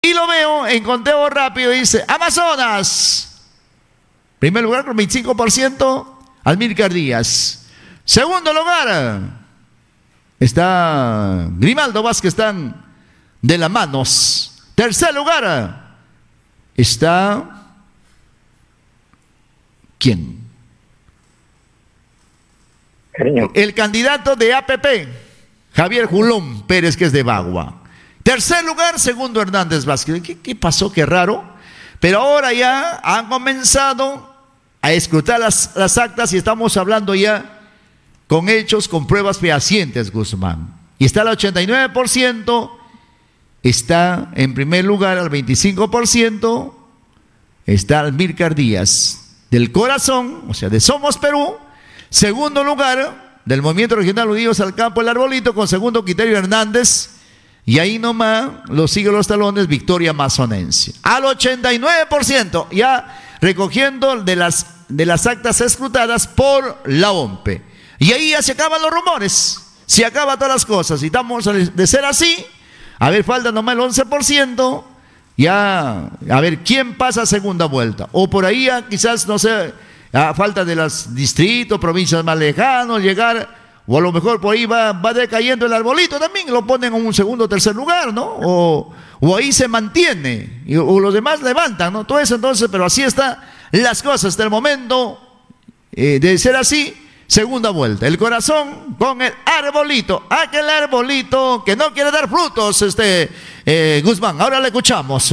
Y lo veo en conteo rápido, dice Amazonas. Primer lugar con 25%, Amílcar Díaz. Segundo lugar está Grimaldo Vázquez, están de las manos. Tercer lugar está... ¿quién? El candidato de APP, Javier Julón Pérez, que es de Bagua. Tercer lugar, segundo Hernández Vázquez. ¿Qué pasó? Qué raro. Pero ahora ya han comenzado a escrutar las actas y estamos hablando ya con hechos, con pruebas fehacientes, Guzmán. Y está al 89%, está en primer lugar al 25%, está Amílcar Díaz, del Corazón, o sea, de Somos Perú. Segundo lugar, del Movimiento Regional Unidos al Campo, el Arbolito, con segundo Quiterio Hernández. Y ahí nomás lo sigue los talones Victoria Amazonense. Al 89%, ya recogiendo de las actas escrutadas por la OMPE. Y ahí ya se acaban los rumores, se acaban todas las cosas. Y estamos de ser así, a ver, falta nomás el 11%, ya, a ver, ¿quién pasa a segunda vuelta? O por ahí ya, quizás, no sé, a falta de los distritos, provincias más lejanos, llegar... O a lo mejor por ahí va decayendo el Arbolito también, lo ponen en un segundo o tercer lugar, ¿no? O ahí se mantiene, o los demás levantan, ¿no? Todo eso entonces, pero así están las cosas hasta el momento, de ser así, segunda vuelta. El Corazón con el Arbolito, aquel Arbolito que no quiere dar frutos, Guzmán. Ahora le escuchamos.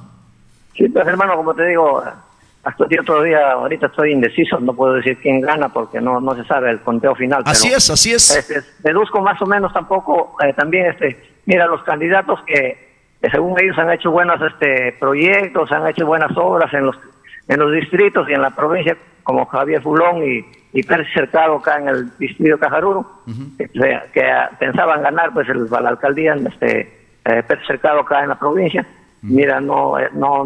Sí, pues hermano, como te digo... Hasta yo todavía, ahorita estoy indeciso, no puedo decir quién gana porque no se sabe el conteo final. Así pero, es, así es. Deduzco más o menos tampoco, también, mira, los candidatos que según ellos han hecho buenos proyectos, han hecho buenas obras en los distritos y en la provincia, como Javier Fulón y Pérez Cercado acá en el distrito de Cajaruro, que pensaban ganar pues la alcaldía, Pérez Cercado acá en la provincia. Mira, no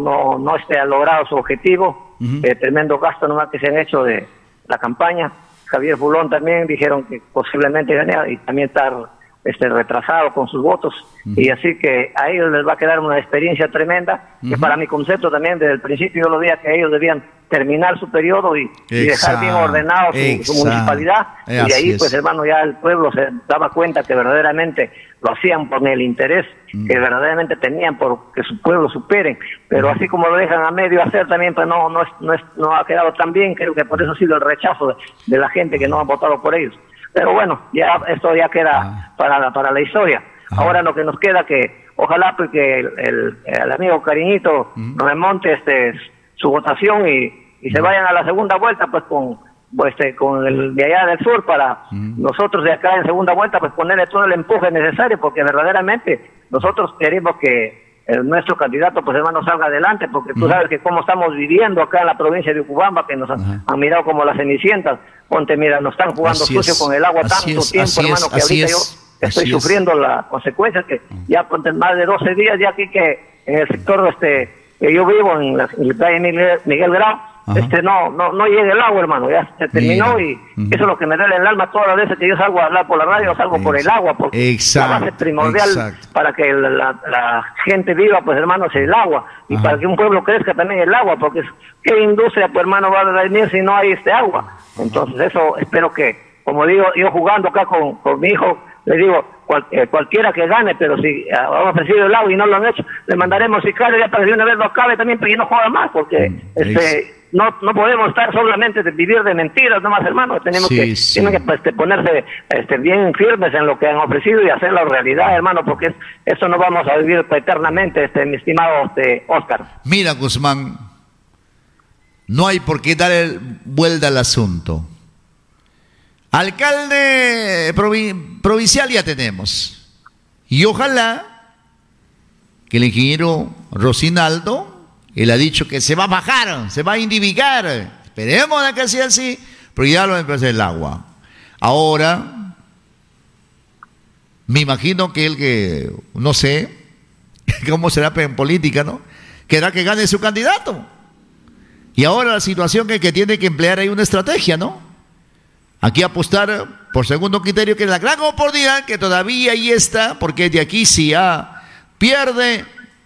ha logrado su objetivo. Tremendo gasto nomás que se han hecho de la campaña. Javier Fulón también dijeron que posiblemente gane y también está retrasado con sus votos. Y así que a ellos les va a quedar una experiencia tremenda, que para mi concepto también desde el principio yo lo veía que ellos debían terminar su periodo y dejar bien ordenado su municipalidad. Y de ahí pues hermano ya el pueblo se daba cuenta que verdaderamente lo hacían por el interés que verdaderamente tenían por que su pueblo superen, pero así como lo dejan a medio hacer también pues no ha quedado tan bien. Creo que por eso ha sido el rechazo de la gente que no ha votado por ellos. Pero bueno, ya esto ya queda para la historia. Ahora lo que nos queda que ojalá pues que el amigo Cariñito remonte su votación y se vayan a la segunda vuelta pues con el de allá del sur para nosotros de acá en segunda vuelta pues ponerle todo el empuje necesario, porque verdaderamente nosotros queremos que nuestro candidato pues hermano salga adelante, porque tú sabes que cómo estamos viviendo acá en la provincia de Ucubamba, que nos han mirado como las cenicientas. Ponte, mira, nos están jugando sucio con el agua tanto tiempo, hermano, que ahorita yo estoy sufriendo las consecuencias, que ya ponte más de 12 días ya aquí que en el sector que yo vivo, en la calle Miguel Grau, no llega el agua, hermano, ya se terminó. Y eso es lo que me duele en el alma todas las veces que yo salgo a hablar por la radio, salgo por el agua, porque la base primordial para que la gente viva, pues hermano, es el agua, y para que un pueblo crezca también el agua, porque ¿qué industria, pues hermano, va a venir si no hay agua? Entonces eso espero que, como digo, yo jugando acá con mi hijo, le digo, cualquiera que gane, pero si han ofrecido el agua y no lo han hecho, le mandaremos sicarios ya para que de una vez lo acabe también, para que no juegue más, porque no podemos estar solamente de vivir de mentiras nomás, hermano. Tenemos tienen que ponerse bien firmes en lo que han ofrecido y hacerlo realidad, hermano, porque eso no vamos a vivir eternamente, mi estimado Oscar. Mira, Guzmán, no hay por qué dar vuelta al asunto. Alcalde provincial ya tenemos, y ojalá que el ingeniero Rocinaldo, él ha dicho que se va a bajar, se va a indivicar, esperemos a que sea así, pero ya lo empezó el agua. Ahora me imagino que él, que no sé cómo será en política, ¿no?, querrá que gane su candidato. Y ahora la situación que tiene que emplear ahí una estrategia, ¿no? Aquí apostar por segundo criterio, que es la gran oportunidad que todavía ahí está, porque de aquí si pierde,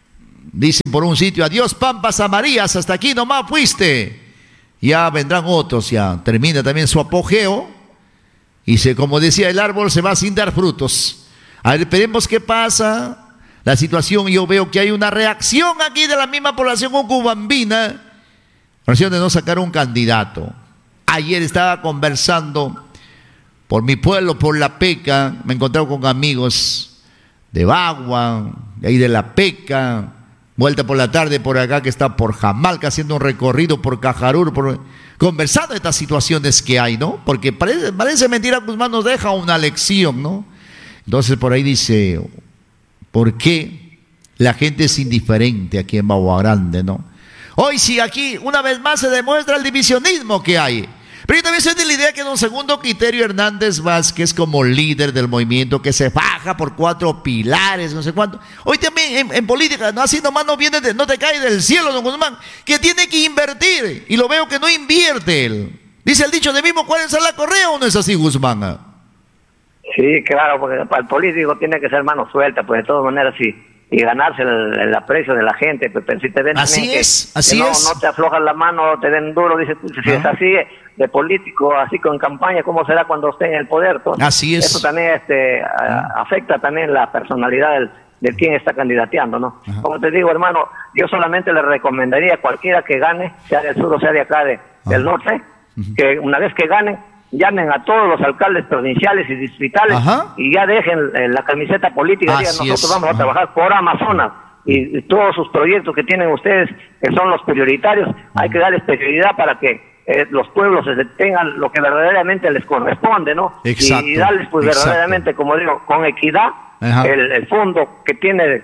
dicen por un sitio, adiós Pampas Amarillas, hasta aquí nomás fuiste. Ya vendrán otros, ya termina también su apogeo y como decía el árbol, se va sin dar frutos. A ver, esperemos qué pasa. La situación, yo veo que hay una reacción aquí de la misma población cubambina, de no sacar un candidato. Ayer estaba conversando por mi pueblo, por La Peca, me he encontrado con amigos de Bagua, de ahí de La Peca, vuelta por la tarde por acá que está por Jamalca, haciendo un recorrido por Cajarur, conversando de estas situaciones que hay, ¿no? Porque parece mentira, Guzmán nos deja una lección, ¿no? Entonces por ahí dice, ¿por qué la gente es indiferente aquí en Bagua Grande, no? Hoy sí, aquí una vez más se demuestra el divisionismo que hay. Pero yo también soy de la idea que don Segundo Quiterio Hernández Vázquez, como líder del movimiento que se faja por 4 pilares, no sé cuánto. Hoy también en política, no, así nomás no viene, no te cae del cielo, don Guzmán, que tiene que invertir. Y lo veo que no invierte él. Dice el dicho de mismo, ¿cuál es la correa o no es así, Guzmán? Sí, claro, porque para el político tiene que ser mano suelta, pues de todas maneras sí. Y ganarse el aprecio de la gente, pues si te ven así es, así no, es. No te aflojas la mano, te den duro, dice, si es así de político, así con campaña, ¿cómo será cuando esté en el poder? Entonces, así es. Eso también afecta también la personalidad de quien está candidateando, ¿no? Como te digo, hermano, yo solamente le recomendaría a cualquiera que gane, sea del sur o sea de acá del norte, que una vez que ganen, llamen a todos los alcaldes provinciales y distritales y ya dejen la camiseta política. Digan, nosotros vamos a trabajar por Amazonas y todos sus proyectos que tienen ustedes, que son los prioritarios, hay que darles prioridad para que los pueblos tengan lo que verdaderamente les corresponde, ¿no? Exacto, y darles pues verdaderamente, como digo, con equidad, el fondo que tiene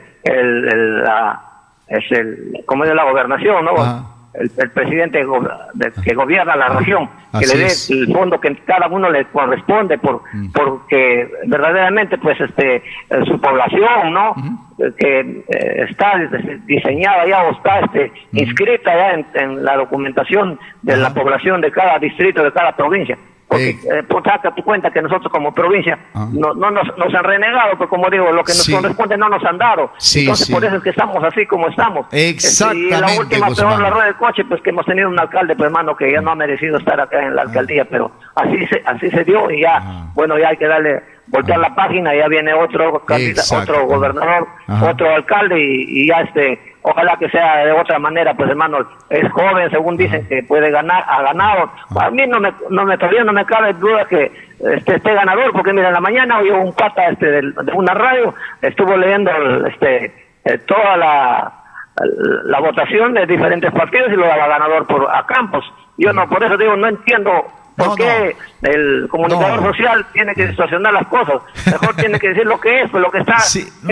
como es la gobernación, ¿no? El presidente que gobierna la región, que le dé el fondo que cada uno le corresponde porque verdaderamente pues su población, ¿no? Que está diseñada ya o está inscrita ya en la documentación de la población de cada distrito, de cada provincia. Porque saca tu cuenta que nosotros como provincia no nos han renegado, pues como digo, lo que nos corresponde no nos han dado. Entonces por eso es que estamos así como estamos. Exactamente. Y la última peor la rueda del coche, pues que hemos tenido un alcalde, pues hermano, que ya no ha merecido estar acá en la alcaldía, pero así se dio y ya, bueno, ya hay que voltear la página, ya viene otro otro gobernador, otro alcalde y ya ojalá que sea de otra manera, pues hermano, es joven, según dicen que puede ganar, ha ganado. A mí todavía no me cabe duda que esté ganador, porque mira, en la mañana oí un pata de una radio, estuvo leyendo toda la votación de diferentes partidos y lo daba ganador a Campos. Yo por eso digo, no entiendo ¿por qué el comunicador social tiene que distorsionar las cosas? Mejor tiene que decir lo que es, pues lo que está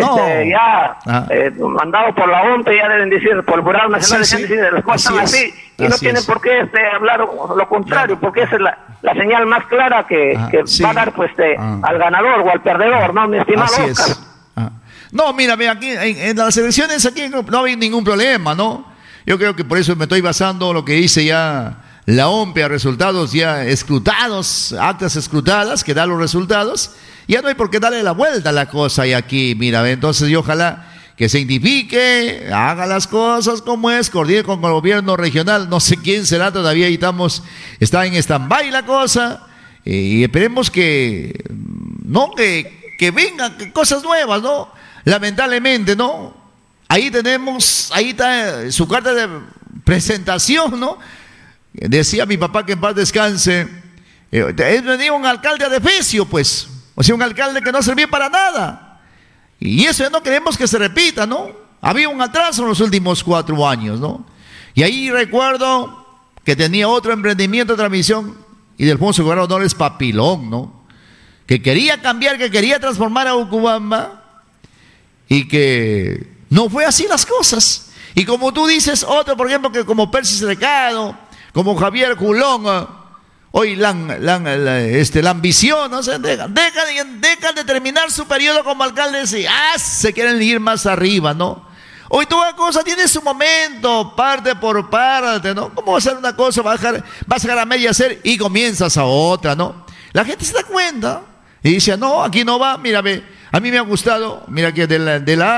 mandado por la OMP, ya deben decir, por el Jurado Nacional de Ciencias, las cosas están así, y no tienen por qué hablar lo contrario, porque esa es la señal más clara que va a dar pues al ganador o al perdedor, ¿no, mi estimado Oscar? No, mira, aquí en las elecciones aquí no hay ningún problema, ¿no? Yo creo que por eso me estoy basando en lo que dice ya la OMP, a resultados ya escrutados, actas escrutadas, que da los resultados, ya no hay por qué darle la vuelta a la cosa y aquí, mira, entonces yo ojalá que se identifique, haga las cosas como es, coordine con el gobierno regional, no sé quién será todavía, está en stand-by la cosa, y esperemos que vengan cosas nuevas, ¿no? Lamentablemente, ¿no? Ahí está su carta de presentación, ¿no? Decía mi papá que en paz descanse, venía un alcalde adefesio, pues, o sea, un alcalde que no servía para nada, y eso ya no queremos que se repita, ¿no? Había un atraso en los últimos 4 años, ¿no? Y ahí recuerdo que tenía otro emprendimiento de transmisión, y Delfonso Guerrero Dolores Papilón, ¿no? Que quería cambiar, que quería transformar a Ucubamba, y que no fue así las cosas. Y como tú dices, otro, por ejemplo, que como Persis Recado, como Javier Julón, hoy la ambición, ¿no? Dejan de terminar su periodo como alcaldes y se quieren ir más arriba, ¿no? Hoy toda cosa tiene su momento, parte por parte, ¿no? ¿Cómo va a ser una cosa, vas a dejar a media hacer y comienzas a otra, ¿no? La gente se da cuenta y dice, no, aquí no va, mira, a mí me ha gustado, mira que de la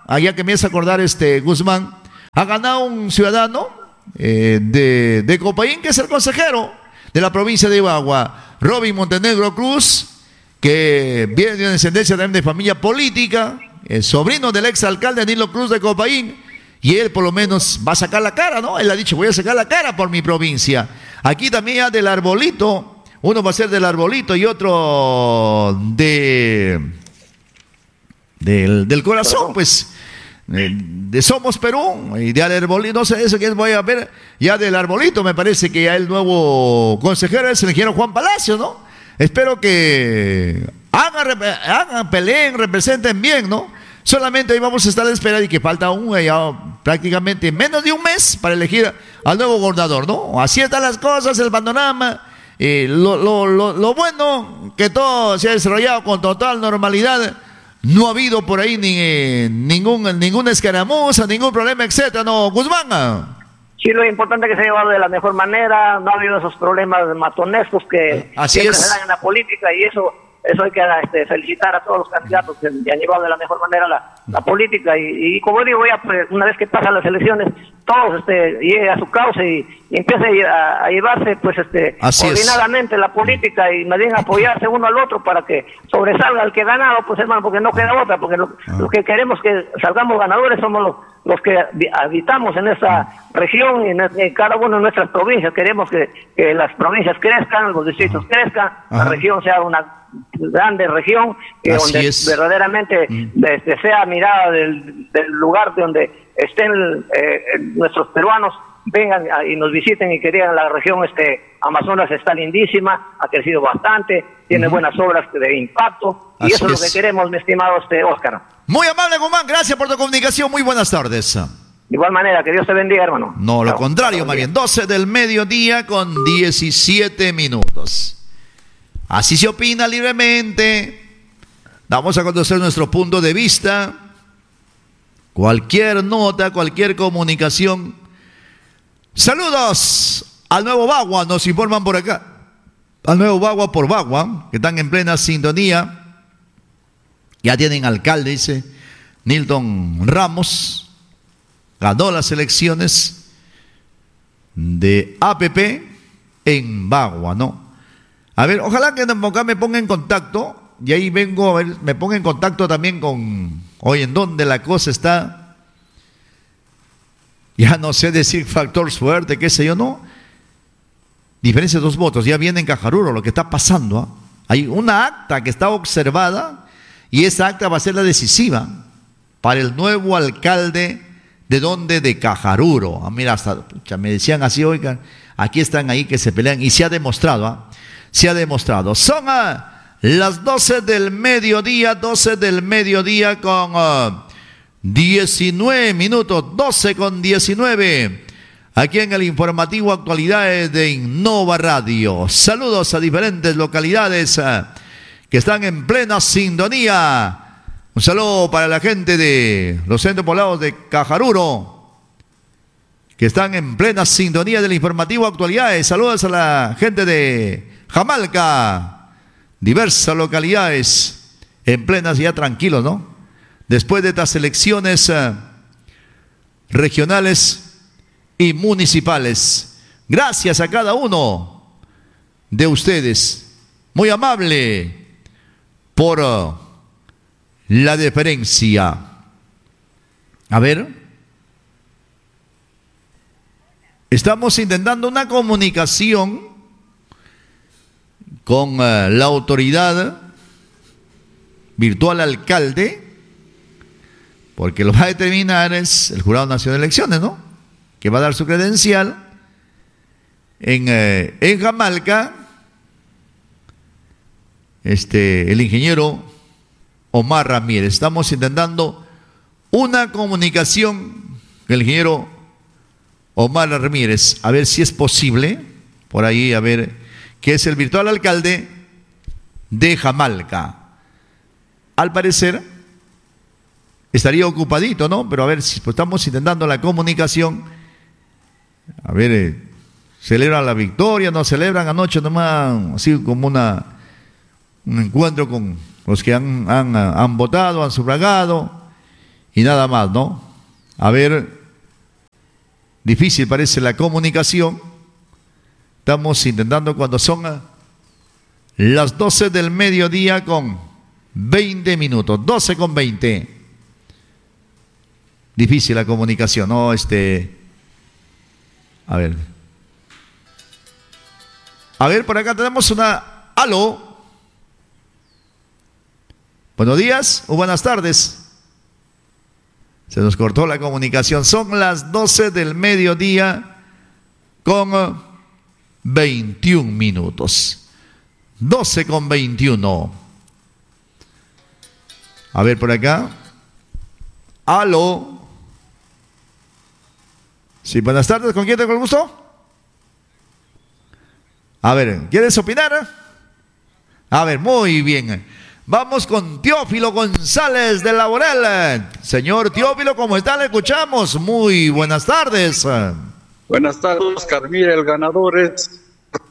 allá que me hace acordar Guzmán, ha ganado un ciudadano de Copayín, que es el consejero de la provincia de Bagua, Robin Montenegro Cruz, que viene de una descendencia también de familia política, el sobrino del exalcalde Nilo Cruz de Copayín, y él por lo menos va a sacar la cara, ¿no? Él ha dicho, voy a sacar la cara por mi provincia. Aquí también ya del Arbolito, uno va a ser del Arbolito y otro del Corazón, pues, de Somos Perú, y de Arbolito, no sé eso que voy a ver, ya del Arbolito me parece que ya el nuevo consejero es el ingeniero Juan Palacio, ¿no? Espero que hagan, peleen, representen bien, ¿no? Solamente hoy vamos a estar a esperar y que falta aún ya prácticamente menos de un mes para elegir al nuevo gobernador, ¿no? Así están las cosas, el panorama. Lo bueno, que todo se ha desarrollado con total normalidad. No ha habido por ahí ninguna escaramuza, ningún problema, etcétera, ¿no, Guzmán? Sí, lo importante es que se ha llevado de la mejor manera, no ha habido esos problemas matonescos que siempre se dan en la política, y eso hay que felicitar a todos los candidatos que han llevado de la mejor manera la política, y como digo, ya pues, una vez que pasan las elecciones, todos lleguen a su cauce y empiece a llevarse pues coordinadamente la política, y más bien apoyarse uno al otro para que sobresalga el que ha ganado, pues hermano, porque no queda otra, porque lo que queremos que salgamos ganadores somos los que habitamos en esta región y en cada una de nuestras provincias. Queremos que las provincias crezcan, los distritos crezcan, la región sea una grande región, donde verdaderamente sea mirada del lugar de donde estén nuestros peruanos, vengan y nos visiten y que digan, la región Amazonas está lindísima, ha crecido bastante, tiene buenas obras de impacto, y eso es lo que queremos, mi estimado Óscar. Muy amable, Guzmán, gracias por tu comunicación, muy buenas tardes. De igual manera, que Dios te bendiga, hermano. No, lo contrario, más bien, 12 del mediodía con 17 minutos. Así se opina libremente. Damos a conocer nuestro punto de vista. Cualquier nota, cualquier comunicación. Saludos al Nuevo Bagua, nos informan por acá. Al Nuevo Bagua por Bagua, que están en plena sintonía. Ya tienen alcalde, dice Nilton Ramos. Ganó las elecciones de APP en Bagua, ¿no? A ver, ojalá que acá me ponga en contacto, y ahí vengo, a ver, me ponga en contacto también con, hoy en dónde la cosa está. Ya no sé decir factor suerte, qué sé yo, no. Diferencia de 2 votos, ya viene en Cajaruro lo que está pasando, ¿eh? Hay una acta que está observada, y esa acta va a ser la decisiva para el nuevo alcalde de Cajaruro. Mira, hasta me decían así, oigan, aquí están ahí que se pelean, y se ha demostrado, ¿eh? Se ha demostrado. Son las 12 del mediodía con 19 minutos, 12 con 19, aquí en el informativo Actualidades de Innova Radio. Saludos a diferentes localidades que están en plena sintonía. Un saludo para la gente de los centros poblados de Cajaruro, que están en plena sintonía del informativo Actualidades. Saludos a la gente de Jamalca, diversas localidades en plenas, ya tranquilos, ¿no? Después de estas elecciones regionales y municipales. Gracias a cada uno de ustedes. Muy amable por la deferencia. A ver. Estamos intentando una comunicación con la autoridad virtual alcalde, porque lo va a determinar es el Jurado Nacional de Elecciones, ¿no? Que va a dar su credencial en Jamalca, el ingeniero Omar Ramírez. Estamos intentando una comunicación con el ingeniero Omar Ramírez, a ver si es posible, por ahí, a ver, que es el virtual alcalde de Jamalca. Al parecer estaría ocupadito, ¿no? Pero a ver, si pues, estamos intentando la comunicación. A ver, ¿celebran la victoria? ¿No celebran? Anoche nomás, así como un encuentro con los que han votado, han sufragado, y nada más, ¿no? A ver, difícil parece la comunicación. Estamos intentando cuando son las 12 del mediodía con 20 minutos, 12 con 20. Difícil la comunicación, ¿no? A ver, por acá tenemos una... Aló. Buenos días o buenas tardes. Se nos cortó la comunicación. Son las 12 del mediodía con 21 minutos. 12 con 21. A ver por acá. Aló. Sí, buenas tardes. ¿Con quién tengo el gusto? A ver, ¿quieres opinar? A ver, muy bien. Vamos con Teófilo González de Laurel. Señor Teófilo, ¿cómo está? Le escuchamos. Muy buenas tardes. Buenas tardes, Oscar. Mira, el ganador es...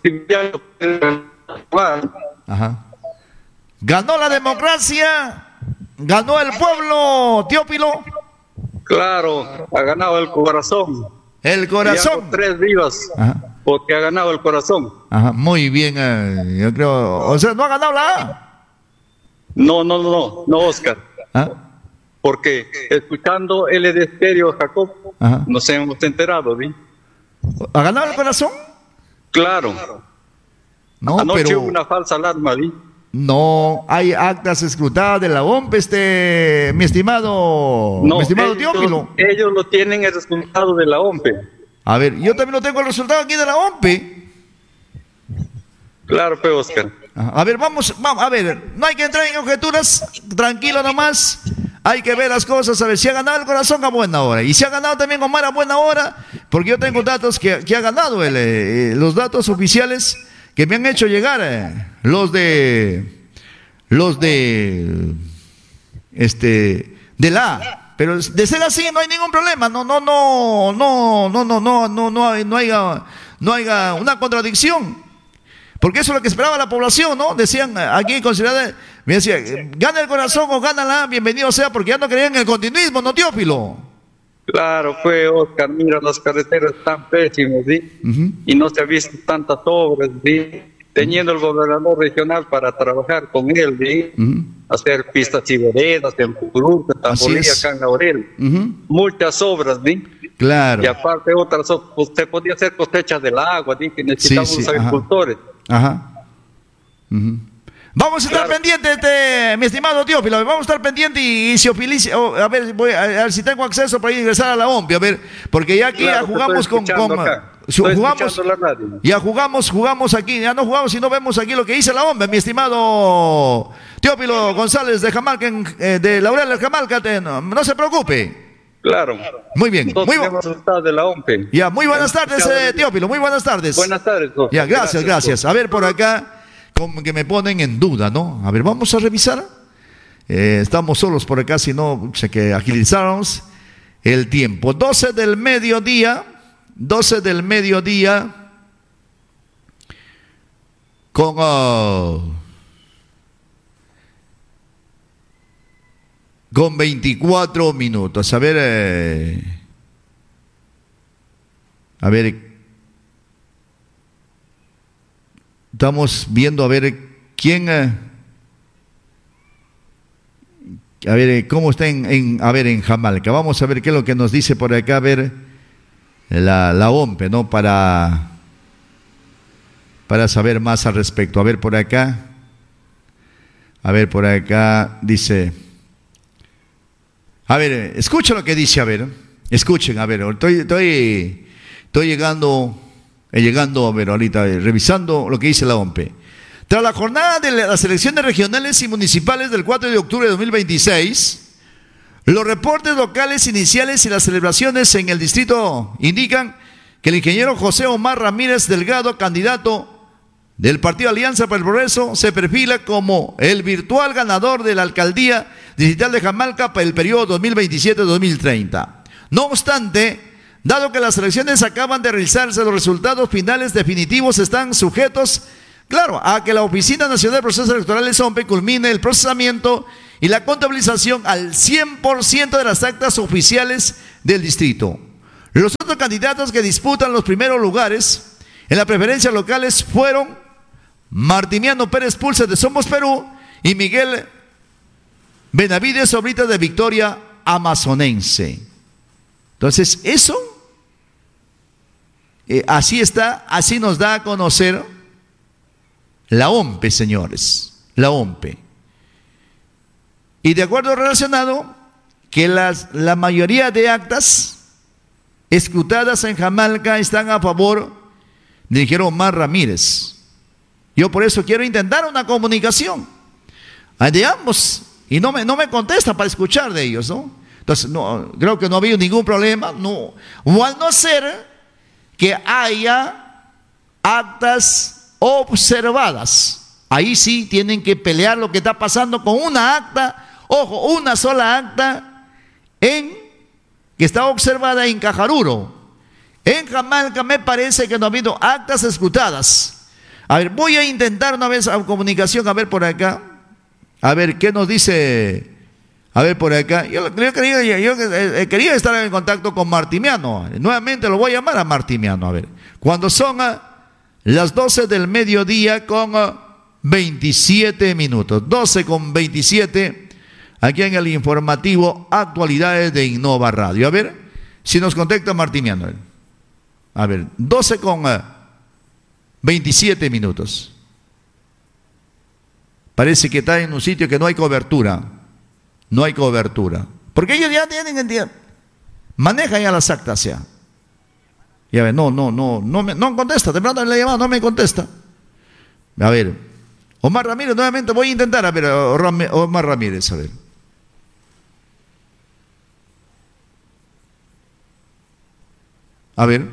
Ajá. Ganó la democracia, ganó el pueblo, Teófilo. Claro, ha ganado el corazón. El corazón. 3 vivas. Ajá. Porque ha ganado el corazón. Ajá, muy bien, yo creo. O sea, ¿no ha ganado la A? No, Oscar. ¿Ah? Porque escuchando el de Estéreo Jacob, ajá, nos hemos enterado, ¿sí? ¿Ha ganado el corazón? Claro. No, anoche pero... hubo una falsa alarma, ¿sí? No, hay actas escrutadas de la OMP, mi estimado Teófilo. Ellos lo tienen el resultado de la OMP. A ver, yo también lo tengo el resultado aquí de la OMP. Claro, pues, Oscar. A ver, vamos, a ver, no hay que entrar en conjeturas, tranquilo nomás, hay que ver las cosas, a ver, si ha ganado el corazón a buena hora, y si ha ganado también Omar a buena hora, porque yo tengo datos que ha ganado, los datos oficiales que me han hecho llegar, los de la A, pero de ser así no hay ningún problema, no haya una contradicción. Porque eso es lo que esperaba la población, ¿no? Decían aquí con Ciudad, me decía, gana el corazón o gana la, bienvenido sea, porque ya no creían en el continuismo, ¿no, Teófilo? Claro, fue Oscar, mira, las carreteras están pésimas, ¿sí? Uh-huh. Y no se ha visto tantas obras, ¿sí? Teniendo el gobernador regional para trabajar con él, ¿sí? Uh-huh. Hacer pistas y veredas en Purú, en Tamborilla, acá en Laurel. Uh-huh. Muchas obras, ¿sí? Claro. Y aparte otras, usted podía hacer cosechas del agua, ¿sí? Que necesitamos los agricultores. Ajá. Uh-huh. Vamos a estar pendientes, mi estimado Teófilo, vamos a estar pendientes y si a ver si tengo acceso para ingresar a la OMP, a ver, porque ya aquí ya jugamos jugamos aquí, ya no jugamos y no vemos aquí lo que dice la OMP, mi estimado Teófilo González de Jamalca, de Laurel de Jamalca, no se preocupe. Claro. Muy bien. De la OMP. Ya, muy buenas tardes, Teófilo, muy buenas tardes. Buenas tardes. Ya, gracias. A ver, por acá, como que me ponen en duda, ¿no? A ver, vamos a revisar. Estamos solos por acá, si no, sé que agilizáramos el tiempo. 12 del mediodía, con 24 minutos. A ver, estamos viendo a ver quién, cómo está en Jamalca. Vamos a ver qué es lo que nos dice por acá, a ver la OMP, ¿no? Para saber más al respecto. A ver por acá dice. A ver, escuchen lo que dice, a ver, escuchen, a ver, estoy llegando, a ver, ahorita, revisando lo que dice la OMP. Tras la jornada de las elecciones regionales y municipales del 4 de octubre de 2026, los reportes locales iniciales y las celebraciones en el distrito indican que el ingeniero José Omar Ramírez Delgado, candidato del Partido Alianza para el Progreso, se perfila como el virtual ganador de la alcaldía distrital de Jamalca para el periodo 2027-2030. No obstante, dado que las elecciones acaban de realizarse, los resultados finales definitivos están sujetos, claro, a que la Oficina Nacional de Procesos Electorales OMP culmine el procesamiento y la contabilización al 100% de las actas oficiales del distrito. Los otros candidatos que disputan los primeros lugares en las preferencias locales fueron Martimiano Pérez Pulse de Somos Perú y Miguel Benavides Obrita de Victoria Amazonense. Entonces, eso, así está, así nos da a conocer la OMPE, señores, la OMPE. Y de acuerdo relacionado, que la mayoría de actas escrutadas en Jamalca están a favor de ingeniero Omar Ramírez. Yo por eso quiero intentar una comunicación de ambos, y no me contesta para escuchar de ellos, ¿no? Entonces, no, creo que no ha habido ningún problema, no, o al no ser que haya actas observadas. Ahí sí tienen que pelear lo que está pasando con una acta, ojo, una sola acta que está observada en Cajaruro. En Jamalca me parece que no ha habido actas escrutadas. A ver, voy a intentar una vez a comunicación, a ver por acá, a ver qué nos dice, a ver por acá. Yo quería estar en contacto con Martimiano. Nuevamente lo voy a llamar a Martimiano, a ver. Cuando son las 12 del mediodía con 27 minutos, 12 con 27, aquí en el informativo Actualidades de Innova Radio. A ver si nos contacta Martimiano. A ver, 12 con 27 minutos. Parece que está en un sitio que no hay cobertura. No hay cobertura. Porque ellos ya tienen, manejan ya las actas ya. Y a ver, no contesta. De pronto le he llamado, no me contesta. A ver, Omar Ramírez, nuevamente voy a intentar, a ver, Omar Ramírez, a ver. A ver.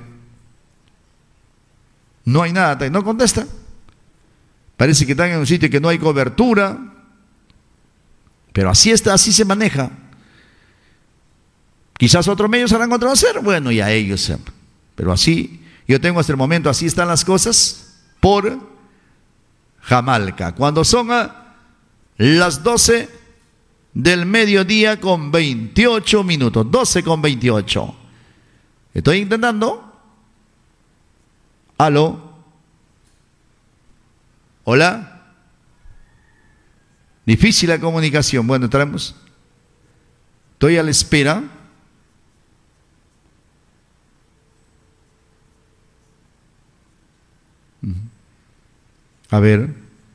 No hay nada, no contesta. Parece que están en un sitio que no hay cobertura. Pero así está, así se maneja. Quizás otros medios harán conocer, bueno, ya ellos. Pero así, yo tengo hasta el momento, así están las cosas por Jamalca. Cuando son las 12 del mediodía con 28 minutos, 12 con 28. Estoy intentando. ¿Aló? ¿Hola? Difícil la comunicación. Bueno, entramos. Estoy a la espera. A ver.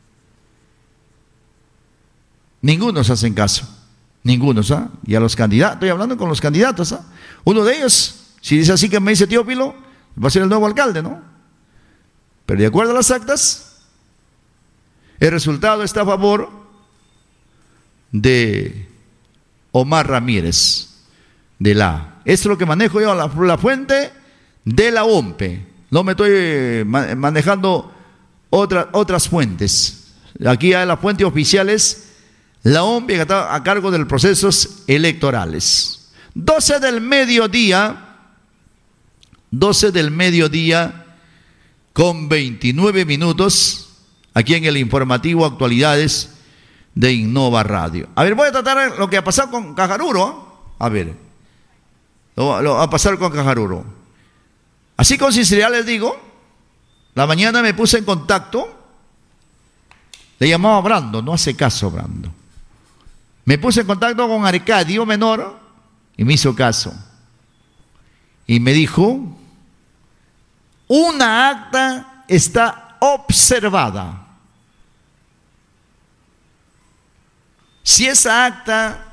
Ninguno se hacen caso. Ninguno, ¿sabes? Y a los candidatos, estoy hablando con los candidatos, ¿sabes? Uno de ellos, si dice así que me dice Teófilo, va a ser el nuevo alcalde, ¿no? Pero de acuerdo a las actas, el resultado está a favor de Omar Ramírez, de la. Esto es lo que manejo yo, la fuente de la OMPE. No me estoy manejando otras fuentes. Aquí hay la fuente oficial es la OMPE, que está a cargo de los procesos electorales. 12 del mediodía con 29 minutos, aquí en el informativo Actualidades de Innova Radio. A ver, voy a tratar lo que ha pasado con Cajaruro. A ver, lo va a pasar con Cajaruro. Así con sinceridad les digo, la mañana me puse en contacto, le llamaba a Brando, no hace caso Brando. Me puse en contacto con Arcadio Menor y me hizo caso. Y me dijo, una acta está observada. Si esa acta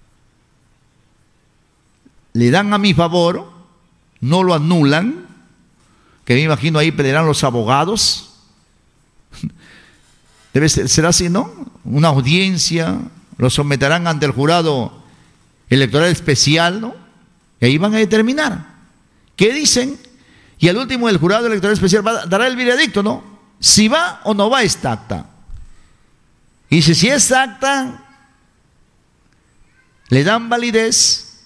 le dan a mi favor, no lo anulan, que me imagino ahí pelearán los abogados. Debe ser así, ¿no? Una audiencia, lo someterán ante el jurado electoral especial, ¿no? Y ahí van a determinar qué dicen. Y al último el jurado electoral especial dará el veredicto, ¿no? Si va o no va esta acta. Y si esta acta le dan validez,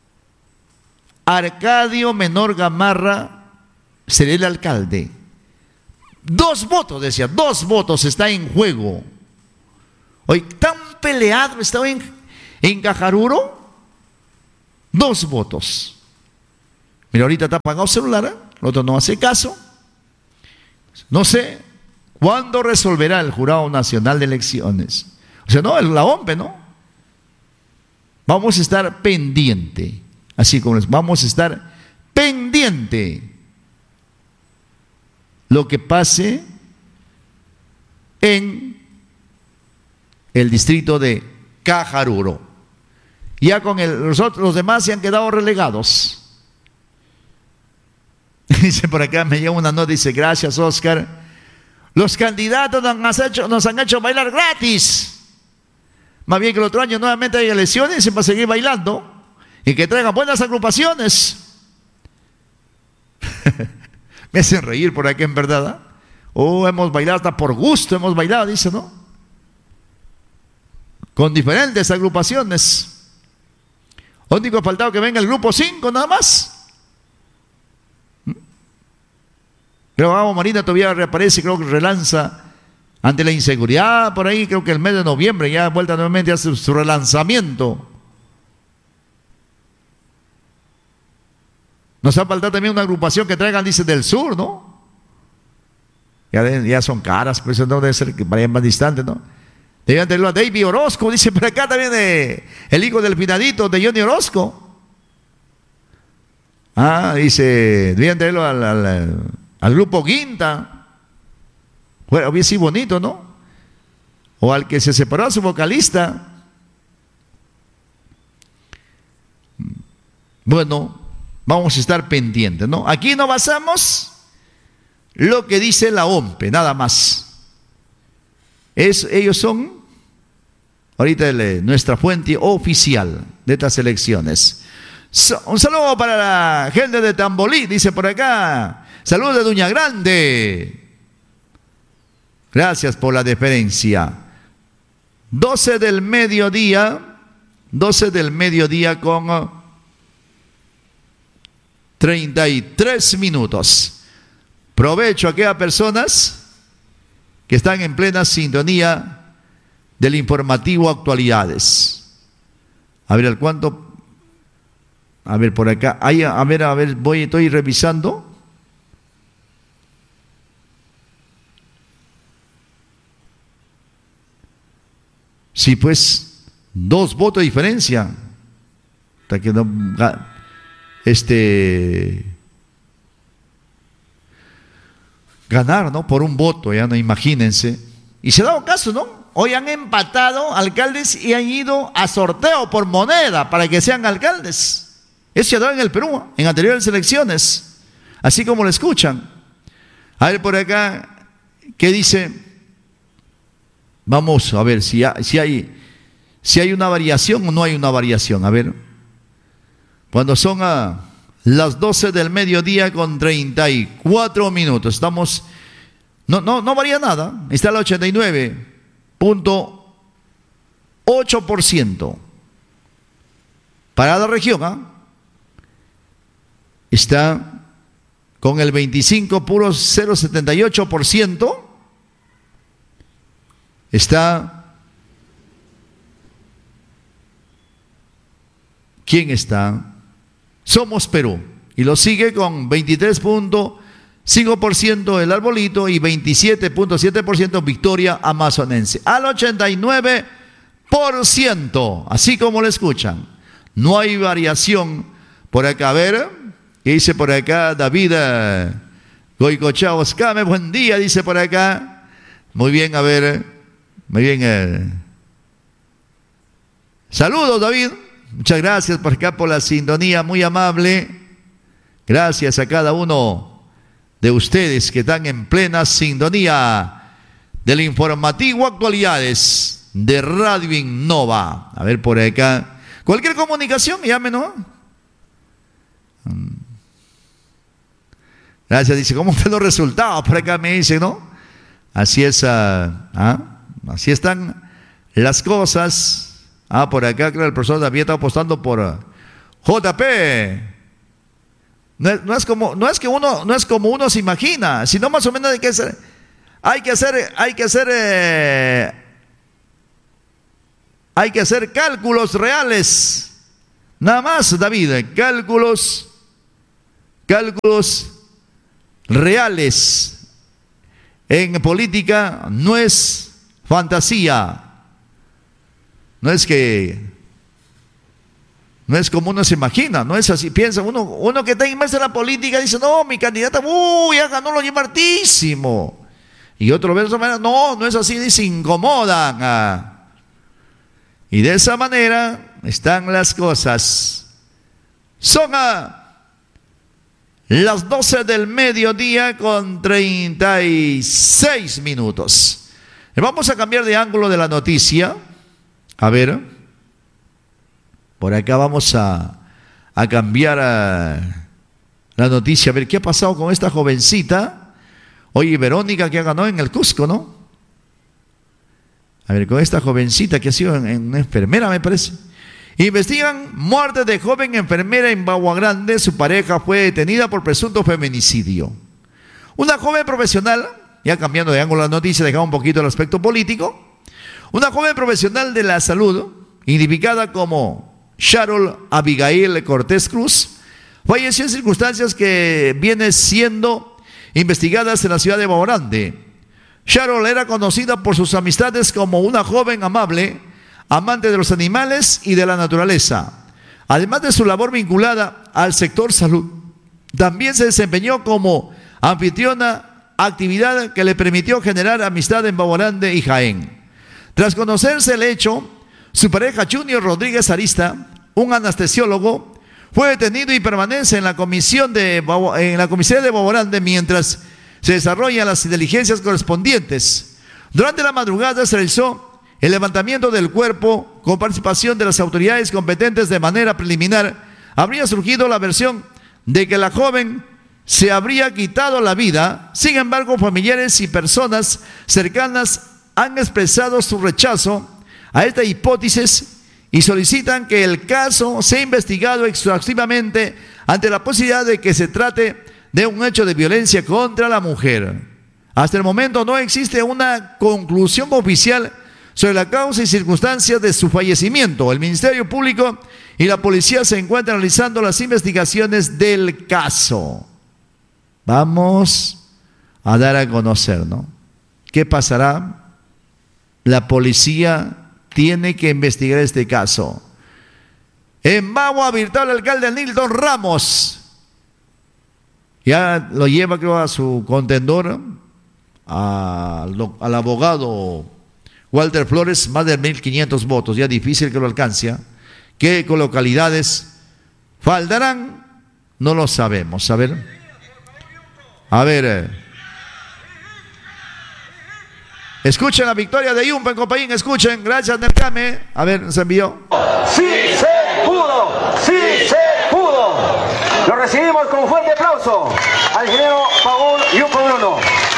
Arcadio Menor Gamarra será el alcalde. 2 votos, decía, 2 votos está en juego. Hoy tan peleado estaba en Cajaruro, 2 votos. Mira, ahorita está apagado el celular, el otro no hace caso. No sé cuándo resolverá el Jurado Nacional de Elecciones. O sea, no, la OMPE, ¿no? Vamos a estar pendiente, así como vamos a estar pendiente lo que pase en el distrito de Cajaruro. Ya con los demás se han quedado relegados. Dice por acá, me llega una nota, dice, gracias Oscar, los candidatos nos han hecho bailar gratis. Más bien que el otro año nuevamente hay elecciones y se va a seguir bailando y que traigan buenas agrupaciones. Me hacen reír por aquí en verdad. Hemos bailado hasta por gusto, hemos bailado, dice, ¿no? Con diferentes agrupaciones. Único ha faltado que venga el grupo 5 nada más. Pero Agua Marina todavía reaparece, creo que relanza ante la inseguridad por ahí, creo que el mes de noviembre ya vuelta nuevamente a su relanzamiento. Nos ha faltado también una agrupación que traigan, dice, del sur, ¿no? Ya son caras, pero eso no debe ser que vayan más distantes, ¿no? Debían tenerlo a David Orozco, dice por acá también el hijo del finadito de Johnny Orozco. Dice, debían tenerlo al grupo Guinta. Bueno, hubiese sido bonito, ¿no? O al que se separó a su vocalista. Bueno, vamos a estar pendientes, ¿no? Aquí no basamos lo que dice la OMPE, nada más. Ellos son ahorita nuestra fuente oficial de estas elecciones. Un saludo para la gente de Tambolí, dice por acá. Saludos de Duña Grande. Gracias por la deferencia. 12 del mediodía con 33 minutos. Provecho a aquellas personas que están en plena sintonía del informativo Actualidades. A ver, ¿al cuánto? A ver, por acá. A ver, estoy revisando. Sí, pues, 2 votos de diferencia. Hasta que no, ganar, ¿no? Por un voto, ya no, imagínense. Y se ha dado caso, ¿no? Hoy han empatado alcaldes y han ido a sorteo por moneda para que sean alcaldes. Eso se ha dado en el Perú, en anteriores elecciones. Así como lo escuchan. A ver por acá, ¿qué dice? Vamos a ver si hay una variación o no hay una variación. A ver, cuando son las 12 del mediodía con 34 minutos, estamos, no varía nada, está el 89.8%. Para la región, está con el 25.078%. Está, ¿quién está? Somos Perú, y lo sigue con 23.5% el Arbolito y 27.7% Victoria Amazonense. Al 89%, así como lo escuchan. No hay variación por acá. A ver, ¿qué dice por acá David Goicochea Oscame? Buen día, dice por acá. Muy bien, a ver. Muy bien. Saludos, David. Muchas gracias por acá por la sintonía, muy amable. Gracias a cada uno de ustedes que están en plena sintonía del informativo Actualidades de Radio Innova. A ver por acá. Cualquier comunicación, llámenos. Gracias, dice, ¿cómo están los resultados? Por acá me dice, ¿no? Así es, así están las cosas. Por acá, claro, el profesor David está apostando por JP. No es como uno se imagina, sino más o menos hay que hacer hay que hacer cálculos reales. Nada más, David, cálculos reales. En política no es fantasía. No es como uno se imagina, no es así. Piensa, uno que está inmerso en la política dice, no, mi candidata, ya ganó, lo lleva hartísimo. Y otro ve de otra manera, no es así, se incomodan. Y de esa manera están las cosas. Son las 12 del mediodía con 36 minutos. Vamos a cambiar de ángulo de la noticia. A ver, por acá vamos a cambiar la noticia. A ver, ¿qué ha pasado con esta jovencita? Oye, Verónica, que ganó en el Cusco, ¿no? A ver, con esta jovencita que ha sido una enfermera, me parece. Investigan muerte de joven enfermera en Bagua Grande. Su pareja fue detenida por presunto feminicidio. Una joven profesional, ya cambiando de ángulo la noticia, dejamos un poquito el aspecto político. Una joven profesional de la salud, identificada como Sharol Abigail Cortés Cruz, falleció en circunstancias que vienen siendo investigadas en la ciudad de Bagua Grande. Sharol era conocida por sus amistades como una joven amable, amante de los animales y de la naturaleza. Además de su labor vinculada al sector salud, también se desempeñó como anfitriona, actividad que le permitió generar amistad en Bagua Grande y Jaén. Tras conocerse el hecho, su pareja Junior Rodríguez Arista, un anestesiólogo, fue detenido y permanece en la comisaría de Bagua Grande mientras se desarrollan las diligencias correspondientes. Durante la madrugada se realizó el levantamiento del cuerpo con participación de las autoridades competentes. De manera preliminar, habría surgido la versión de que la joven se habría quitado la vida. Sin embargo, familiares y personas cercanas han expresado su rechazo a esta hipótesis y solicitan que el caso sea investigado exhaustivamente ante la posibilidad de que se trate de un hecho de violencia contra la mujer. Hasta el momento no existe una conclusión oficial sobre la causa y circunstancias de su fallecimiento. El Ministerio Público y la policía se encuentran realizando las investigaciones del caso. Vamos a dar a conocer, ¿no? ¿Qué pasará? La policía tiene que investigar este caso. En Bagua, virtual alcalde Nilton Ramos ya lo lleva, creo, a su contendor, al abogado Walter Flores, más de 1.500 votos. Ya difícil que lo alcance. ¿Qué localidades faltarán? No lo sabemos. A ver. Escuchen la victoria de Yumpa en Copayín, escuchen, gracias Nercame. A ver, se envió. ¡Sí se pudo! ¡Sí se pudo! Lo recibimos con un fuerte aplauso al ingeniero Paul Yumpa Bruno.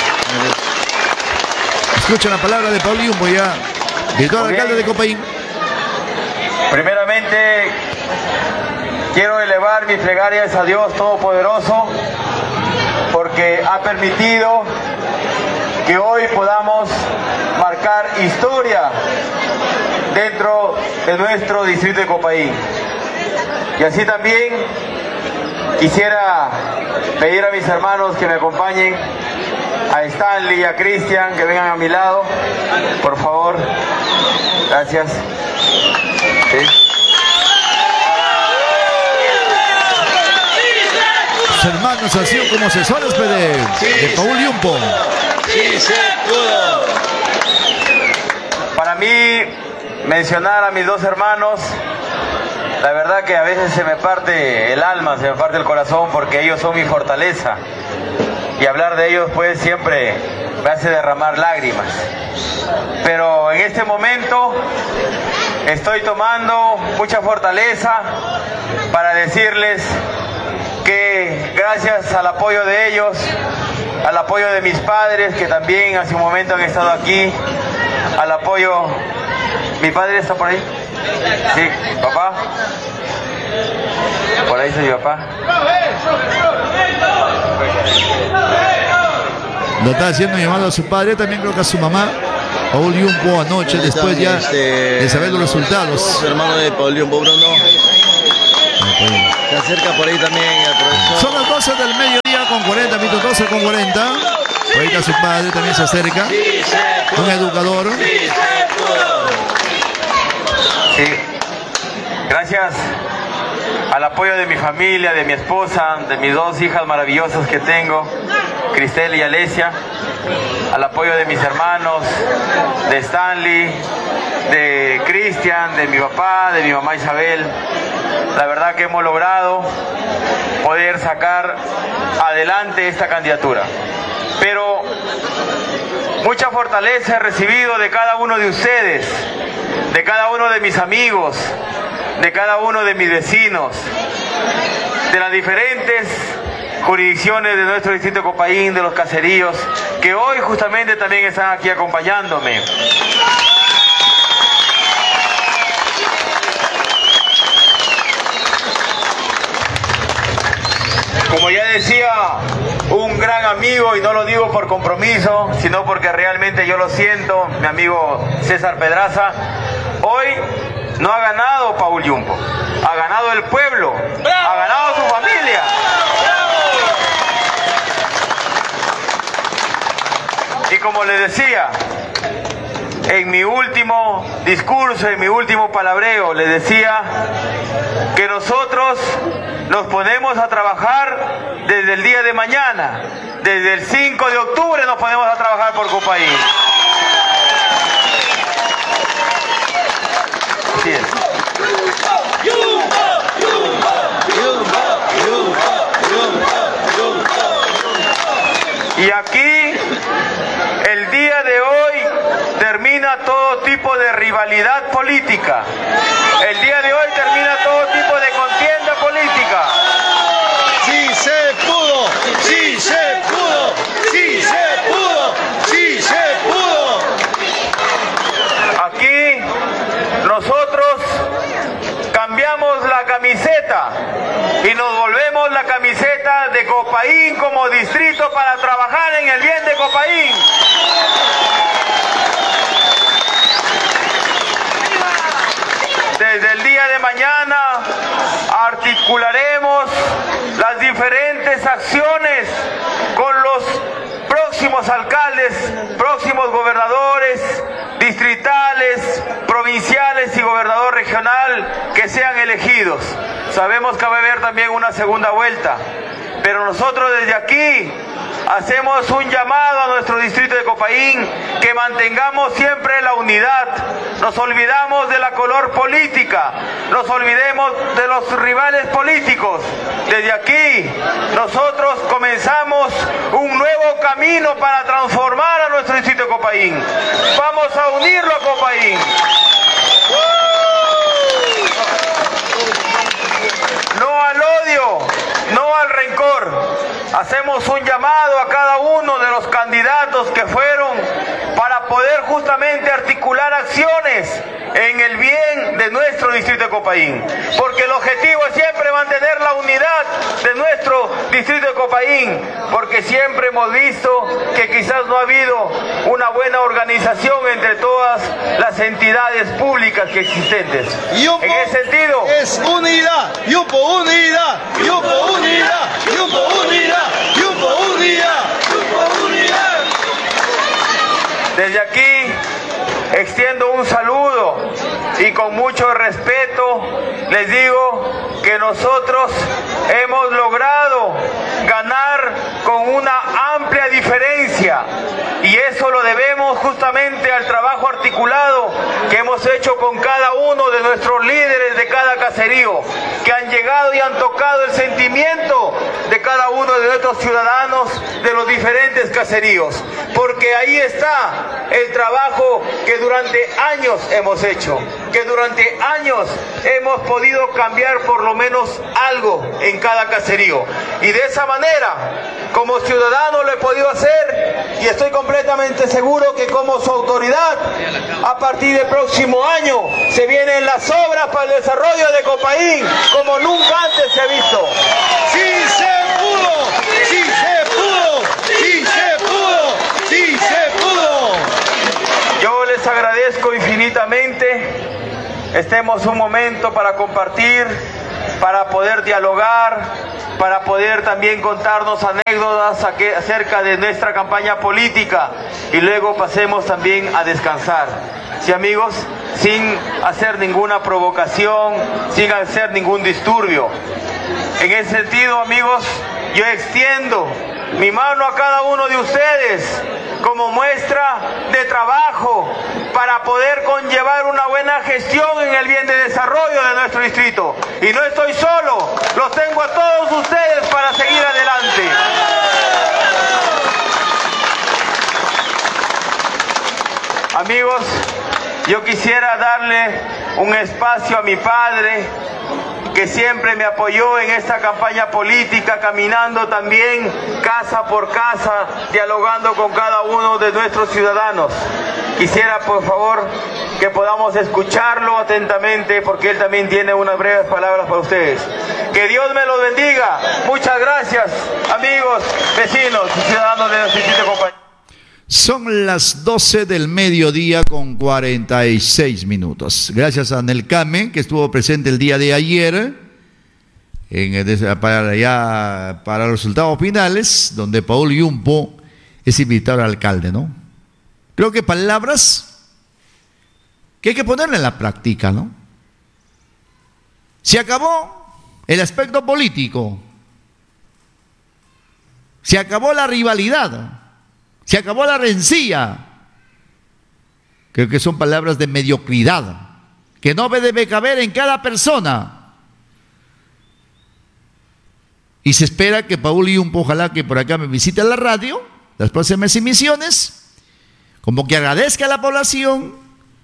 Escuchen la palabra de Paul Yumpa, ya, virtual alcalde de Copayín. Primeramente, quiero elevar mis plegarias a Dios Todopoderoso porque ha permitido que hoy podamos marcar historia dentro de nuestro distrito de Copayín. Y así también quisiera pedir a mis hermanos que me acompañen, a Stanley y a Cristian, que vengan a mi lado, por favor. Gracias. ¿Sí? Los hermanos así como asesores de Paul Yumpo. ¡Sí se pudo! Para mí, mencionar a mis dos hermanos, la verdad que a veces se me parte el alma, se me parte el corazón, porque ellos son mi fortaleza. Y hablar de ellos, pues, siempre me hace derramar lágrimas. Pero en este momento estoy tomando mucha fortaleza para decirles que gracias al apoyo de ellos, al apoyo de mis padres, que también hace un momento han estado aquí, al apoyo... ¿Mi padre está por ahí? Sí, papá. Por ahí está mi papá. Lo está haciendo llamado a su padre, también creo que a su mamá. Paul Yumpo anoche, después ya de saber los resultados. Hermano de Paul Yumpo, Bruno. Se acerca por ahí también el profesor. Son las 12 del mediodía con 40 minutos, 12 con 40. Por ahí está su padre, también se acerca. Un educador. Sí. Gracias al apoyo de mi familia, de mi esposa, de mis dos hijas maravillosas que tengo, Cristel y Alesia, al apoyo de mis hermanos, de Stanley, de Cristian, de mi papá, de mi mamá Isabel. La verdad que hemos logrado poder sacar adelante esta candidatura. Pero mucha fortaleza he recibido de cada uno de ustedes, de cada uno de mis amigos, de cada uno de mis vecinos, de las diferentes jurisdicciones de nuestro distrito de Copaín, de los caseríos, que hoy justamente también están aquí acompañándome. Como ya decía un gran amigo, y no lo digo por compromiso, sino porque realmente yo lo siento, mi amigo César Pedraza, hoy no ha ganado Paul Yumpo, ha ganado el pueblo, ha ganado su familia. Y como les decía, en mi último discurso, en mi último palabreo, les decía que nosotros nos ponemos a trabajar desde el día de mañana, desde el 5 de octubre nos ponemos a trabajar por Copaín. Así es. Y aquí, el día de hoy, termina todo tipo de rivalidad política. El día de hoy termina todo tipo de contienda política. ¡Sí se pudo! ¡Sí se pudo! ¡Sí se pudo! ¡Sí se pudo! Aquí nosotros cambiamos la camiseta y nos volvemos la camiseta de Copaín como distrito para trabajar en el bien de Copaín. Desde el día de mañana articularemos las diferentes acciones con los próximos alcaldes, próximos gobernadores distritales, provinciales y gobernador regional que sean elegidos. Sabemos que va a haber también una segunda vuelta, pero nosotros desde aquí hacemos un llamado a nuestro distrito de Copaín que mantengamos siempre la unidad. Nos olvidamos de la color política, nos olvidemos de los rivales políticos. Desde aquí nosotros comenzamos un nuevo camino para transformar a nuestro distrito de Copaín. Vamos a unirlo a Copaín. No al odio, no al rencor. Hacemos un llamado a cada uno de los candidatos que fueron para poder justamente articular acciones en el bien de nuestro distrito de Copaín. Porque el objetivo es siempre mantener la unidad de nuestro distrito de Copaín. Porque siempre hemos visto que quizás no ha habido una buena organización entre todas las entidades públicas que existentes. Yumpo en ese sentido es unidad. Yumpo unidad. Yumpo unidad. Yumpo unidad. Yumpo unidad. Yumpo unidad. Desde aquí extiendo un saludo y con mucho respeto les digo que nosotros hemos logrado ganar con una amplia diferencia y eso lo debemos justamente al trabajo articulado que hemos hecho con cada uno de nuestros líderes de cada caserío, que han llegado y han tocado el sentimiento de cada uno de nuestros ciudadanos de los diferentes caseríos, porque ahí está el trabajo que durante años hemos hecho, que durante años hemos podido cambiar por lo menos algo en cada caserío, y de esa manera como ciudadano lo he podido hacer y estoy completamente seguro que como su autoridad a partir del próximo año se vienen las obras para el desarrollo de Copaín como nunca antes se ha visto. ¡Sí se pudo! ¡Sí se pudo! ¡Sí se pudo! ¡Sí se pudo! Yo estemos un momento para compartir, para poder dialogar, para poder también contarnos anécdotas acerca de nuestra campaña política y luego pasemos también a descansar. Sí, amigos, sin hacer ninguna provocación, sin hacer ningún disturbio. En ese sentido, amigos, yo extiendo mi mano a cada uno de ustedes como muestra de trabajo para poder conllevar una buena gestión en el bien de desarrollo de nuestro distrito. Y no estoy solo, los tengo a todos ustedes para seguir adelante. Amigos, yo quisiera darle un espacio a mi padre, que siempre me apoyó en esta campaña política, caminando también casa por casa, dialogando con cada uno de nuestros ciudadanos. Quisiera, por favor, que podamos escucharlo atentamente, porque él también tiene unas breves palabras para ustedes. Que Dios me los bendiga. Muchas gracias, amigos, vecinos y ciudadanos de nuestro distrito, compañeros. Son las 12 del mediodía con 46 minutos. Gracias a Nelcame, que estuvo presente el día de ayer para los resultados finales, donde Paul Yumpo es invitado al alcalde, ¿no? Creo que palabras que hay que ponerle en la práctica, ¿no? Se acabó el aspecto político, se acabó la rivalidad, se acabó la rencilla. Creo que son palabras de mediocridad que no debe caber en cada persona. Y se espera que Paul Yumpo, ojalá que por acá me visite a la radio, las próximas emisiones, como que agradezca a la población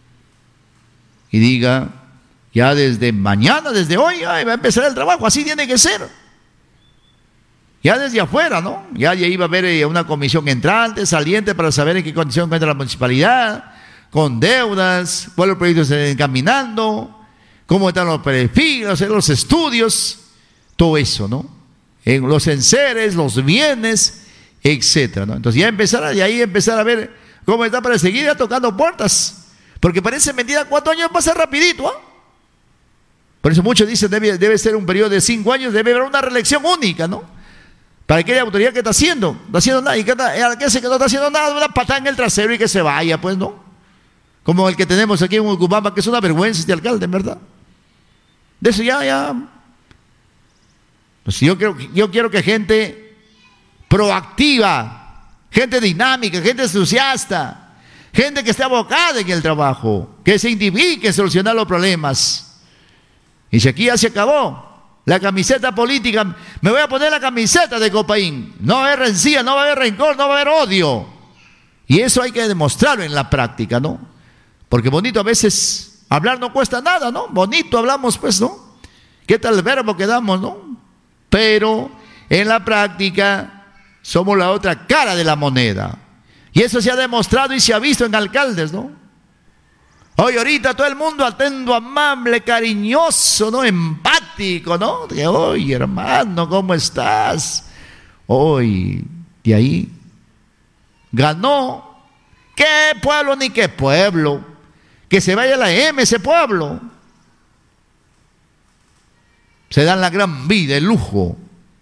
y diga, ya desde mañana, desde hoy, va a empezar el trabajo, así tiene que ser. Ya desde afuera, ¿no? Ya iba a haber una comisión entrante, saliente, para saber en qué condición encuentra la municipalidad, con deudas, cuáles proyectos se están encaminando, cómo están los perfiles, hacer los estudios, todo eso, ¿no? En los enseres, los bienes, etcétera, ¿no? Entonces ya empezar a ver cómo está para seguir ya tocando puertas, porque parece mentira, 4 años pasa rapidito, ¿ah? Por eso muchos dicen debe ser un periodo de 5 años, debe haber una reelección única, ¿no? Para aquella autoridad que está haciendo, no está haciendo nada, y que no está haciendo nada, una patada en el trasero y que se vaya, pues, ¿no? Como el que tenemos aquí en Ucubamba, que es una vergüenza este alcalde, en verdad. De eso ya. Pues yo quiero que gente proactiva, gente dinámica, gente entusiasta, gente que esté abocada en el trabajo, que se indivique en solucionar los problemas. Y si aquí ya se acabó la camiseta política, me voy a poner la camiseta de Copaín. No va a haber rencilla, no va a haber rencor, no va a haber odio. Y eso hay que demostrarlo en la práctica, ¿no? Porque bonito a veces hablar no cuesta nada, ¿no? Bonito hablamos, pues, ¿no? ¿Qué tal el verbo que damos, no? Pero en la práctica somos la otra cara de la moneda. Y eso se ha demostrado y se ha visto en alcaldes, ¿no? Hoy ahorita todo el mundo atento, amable, cariñoso, ¿no? Empático, ¿no? Que, oye, hermano, ¿cómo estás? Hoy, de ahí, ganó. ¿Qué pueblo ni qué pueblo? Que se vaya la M ese pueblo. Se dan la gran vida, el lujo.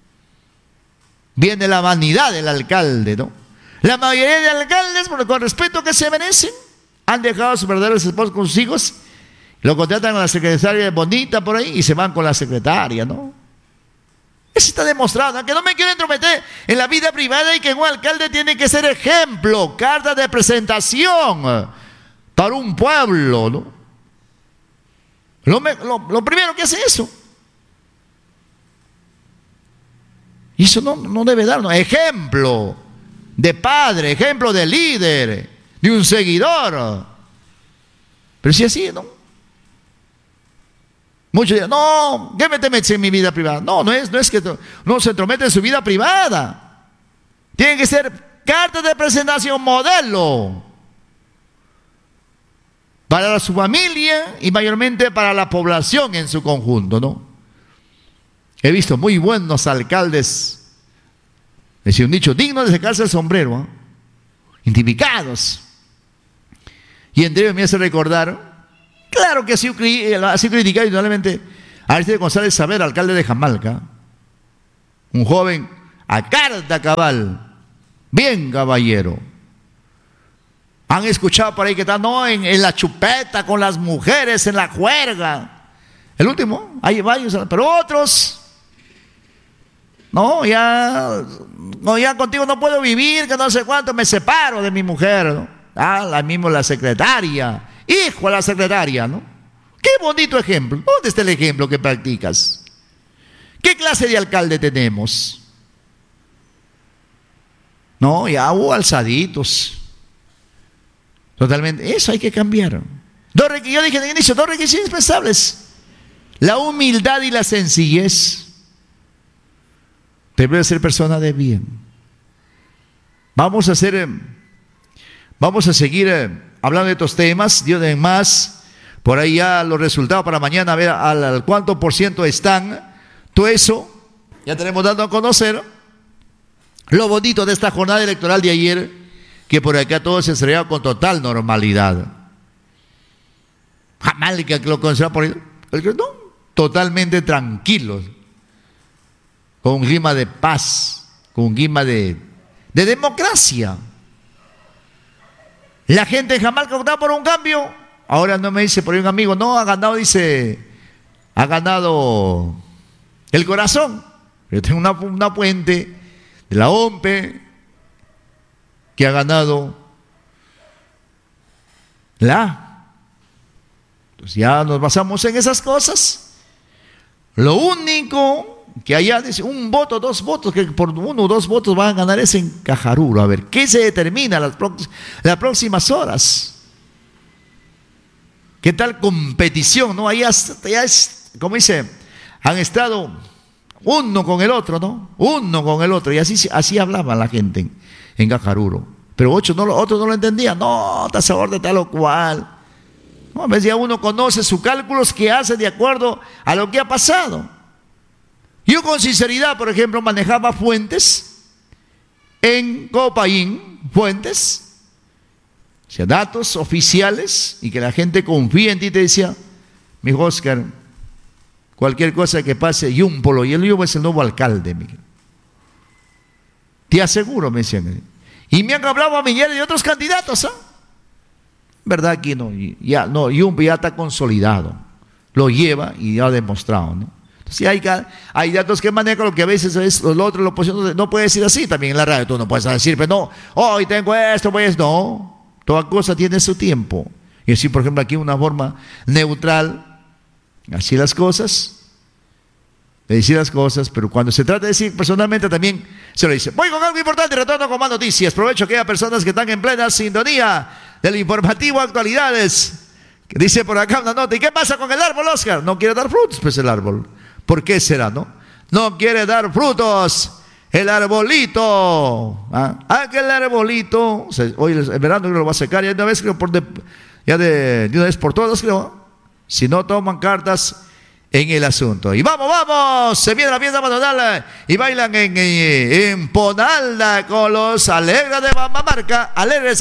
Viene la vanidad del alcalde, ¿no? La mayoría de alcaldes, con respeto que se merecen, han dejado a sus verdaderos esposos con sus hijos, lo contratan a la secretaria bonita por ahí y se van con la secretaria, ¿no? Eso está demostrado, que no me quiero entrometer en la vida privada y que un alcalde tiene que ser ejemplo, carta de presentación para un pueblo, ¿no? Lo primero que hace eso. Y eso no debe darnos ejemplo de padre, ejemplo de líder, de un seguidor. Pero si así, ¿no? Muchos dirán, no, ¿qué me te metes en mi vida privada? No es que no se entromete en su vida privada. Tiene que ser carta de presentación modelo para su familia y mayormente para la población en su conjunto, ¿no? He visto muy buenos alcaldes, es un dicho digno de sacarse el sombrero, ¿eh? Identificados. Y entre ellos me hace recordar Claro que ha sido criticado indudablemente Aristides González Saavedra, alcalde de Jamalca. Un joven a carta cabal, bien caballero. Han escuchado por ahí que está, no, en la chupeta, con las mujeres, en la juerga. El último, hay varios, pero otros, no, ya contigo no puedo vivir, que no sé cuánto, me separo de mi mujer, ¿no? La misma la secretaria, hijo de la secretaria, ¿no? Qué bonito ejemplo. ¿Dónde está el ejemplo que practicas? ¿Qué clase de alcalde tenemos? No, ya hubo alzaditos. Totalmente. Eso hay que cambiar. Yo dije en el inicio, 2 requisitos indispensables: la humildad y la sencillez. Debe ser persona de bien. Vamos a seguir hablando de estos temas. Dios de más. Por ahí ya los resultados para mañana, a ver al cuánto por ciento están. Todo eso ya tenemos dando a conocer. Lo bonito de esta jornada electoral de ayer, que por acá todo se estrenó con total normalidad. Jamalca, que lo considera por ahí, no, totalmente tranquilos, con un clima de paz, con un clima de democracia. La gente de Jamalca optaba por un cambio. Ahora no me dice por ahí un amigo, no, ha ganado el corazón. Yo tengo una fuente de la OMPE que ha ganado Entonces ya nos basamos en esas cosas. Lo único que allá dice, 1 voto, 2 votos, que por 1 o 2 votos van a ganar es en Cajaruro. A ver, ¿qué se determina las próximas horas? ¿Qué tal competición? ¿No? Allá ya es, como dice, han estado uno con el otro, ¿no? Uno con el otro. Y así hablaba la gente en Cajaruro. Pero otros no lo entendían. No, está a favor de tal o cual. No, a veces ya uno conoce sus cálculos que hace de acuerdo a lo que ha pasado. Yo con sinceridad, por ejemplo, manejaba fuentes en Copaín, fuentes, o sea, datos oficiales, y que la gente confía en ti. Te decía, mi hijo Oscar, cualquier cosa que pase, Yúmpolo, y el Yumpo es el nuevo alcalde, Miguel. Te aseguro, me decían. Y me han hablado a Miguel y otros candidatos, ¿ah? ¿Verdad que no? Yumpo ya está consolidado, lo lleva y ya ha demostrado, ¿no? Entonces hay datos que manejan, lo que a veces es lo otro, la oposición no puede decir así también en la radio. Tú no puedes decir, pero no, hoy tengo esto, pues no. Toda cosa tiene su tiempo. Y así, por ejemplo, aquí una forma neutral, así las cosas, de decir las cosas, pero cuando se trata de decir personalmente también se lo dice. Voy con algo importante, retorno con más noticias. Aprovecho que hay personas que están en plena sintonía del informativo Actualidades, que dice por acá una nota. ¿Y qué pasa con el árbol, Oscar? No quiere dar frutos, pues el árbol. ¿Por qué será, no? No quiere dar frutos. El arbolito, aquel arbolito, hoy el verano lo va a secar ya de una vez, creo, de una vez por todas, creo, si no toman cartas en el asunto. Y vamos, se viene la fiesta patronal y bailan en Ponalda con los Alegres de Mamamarca, alegres.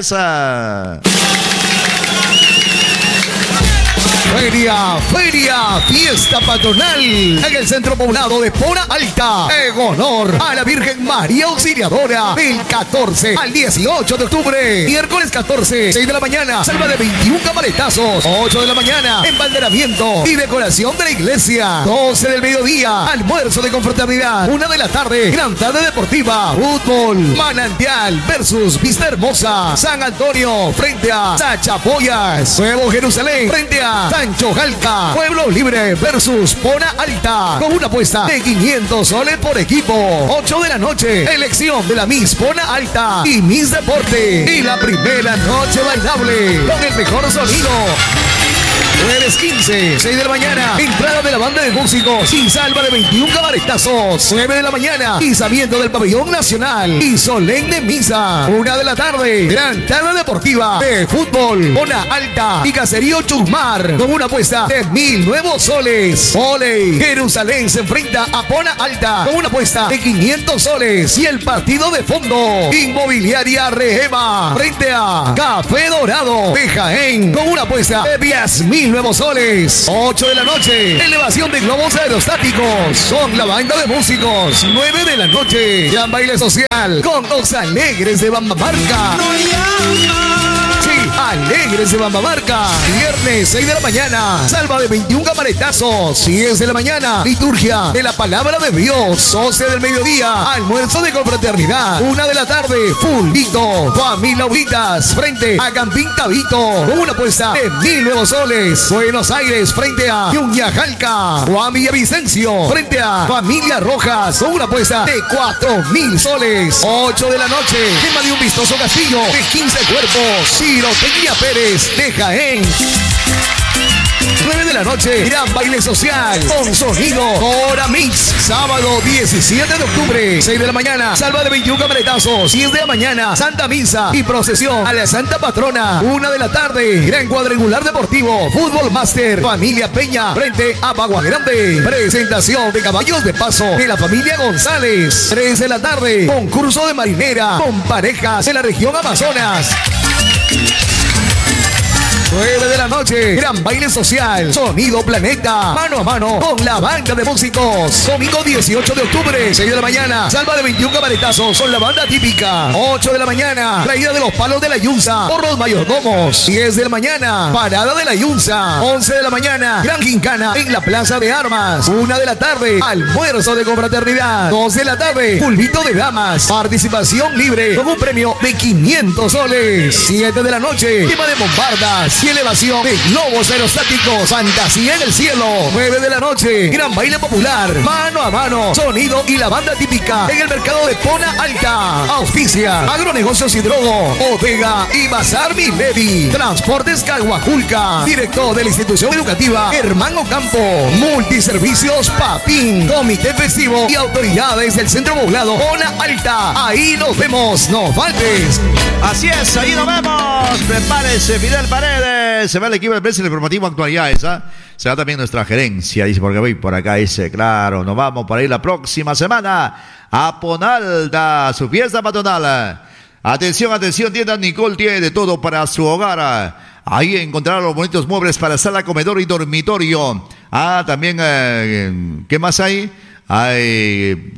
Feria, fiesta patronal en el centro poblado de Pona Alta, en honor a la Virgen María Auxiliadora, del 14 al 18 de octubre, miércoles 14, 6 de la mañana, salva de 21 camaretazos, 8 de la mañana, embanderamiento y decoración de la iglesia, 12 del mediodía, almuerzo de confraternidad, 1 de la tarde, gran tarde deportiva, fútbol, Manantial versus Vista Hermosa, San Antonio frente a Sachapoyas, Nuevo Jerusalén frente a Sancho Jalca, Pueblo Libre versus Pona Alta, con una apuesta de 500 soles por equipo. 8 de la noche, elección de la Miss Pona Alta y Miss Deporte. Y la primera noche bailable con el mejor sonido. Jueves 15, 6 de la mañana, entrada de la banda de músicos y salva de 21 cabaretazos. 9 de la mañana, izamiento del pabellón nacional y solemne misa. 1 de la tarde, gran tarde deportiva de fútbol, Pona Alta y Caserío Chusmar, con una apuesta de 1.000 nuevos soles. Voley, Jerusalén se enfrenta a Pona Alta con una apuesta de 500 soles. Y el partido de fondo, Inmobiliaria Rehema frente a Café Dorado de Jaén, con una apuesta de 10.000 nuevos soles. 8 de la noche, elevación de globos aerostáticos con la banda de músicos. 9 de la noche, gran baile social con los Alegres de Bambamarca. Sí, Alegres de Bambamarca. Viernes 6 de la mañana, salva de 21 camaretazos. 10 de la mañana, liturgia de la palabra de Dios. 12 del mediodía, almuerzo de confraternidad. 1 de la tarde, fulbito, familia Uritas frente a Campín Tabito, con una apuesta de 1.000 nuevos soles. Buenos Aires frente a Yuñajalca. Juan Villavicencio frente a Familia Rojas, con una apuesta de 4.000 soles. 8 de la noche, quema de un vistoso castillo de 15 cuerpos. Pirotecnia Pérez de Jaén. 9 de la noche, gran baile social con sonido Hora Mix. Sábado 17 de octubre, 6 de la mañana, salva de 21 camaretazos. 10 de la mañana, Santa Misa y procesión a la Santa Patrona. 1 de la tarde, gran cuadrangular deportivo, Fútbol Master, Familia Peña frente a Bagua Grande. Presentación de caballos de paso de la familia González. 3 de la tarde, concurso de marinera con parejas de la región Amazonas. 9 de la noche, gran baile social, Sonido Planeta, mano a mano con la banda de músicos. Domingo 18 de octubre, 6 de la mañana, salva de 21 cabaretazos con la banda típica. 8 de la mañana, traída de los palos de la Yunza por los mayordomos. 10 de la mañana, parada de la Yunza. 11 de la mañana, gran gincana en la Plaza de Armas. 1 de la tarde, almuerzo de confraternidad. 2 de la tarde, pulvito de damas, participación libre con un premio de 500 soles. 7 de la noche, quema de bombardas y elevación de globos aerostáticos, fantasía en el cielo. 9 de la noche, gran baile popular, mano a mano, sonido y la banda típica en el mercado de Pona Alta. Auspicia, Agronegocios y Drogo, Bodega y Bazar Milady, Transportes Caguajulca, director de la institución educativa Hermano Campo, Multiservicios Papín, Comité Festivo y autoridades del Centro Poblado Pona Alta. Ahí nos vemos, no faltes. Así es, ahí nos vemos. Prepárese, Fidel Paredes. Se va el equipo de prensa y el informativo Actualidades. Se va también nuestra gerencia. Dice, porque voy por acá. Dice, claro, nos vamos para ir la próxima semana a Ponalda, su fiesta patronal. Atención, atención, tienda Nicole tiene de todo para su hogar. Ahí encontrarán los bonitos muebles para sala, comedor y dormitorio. También, ¿qué más hay? Hay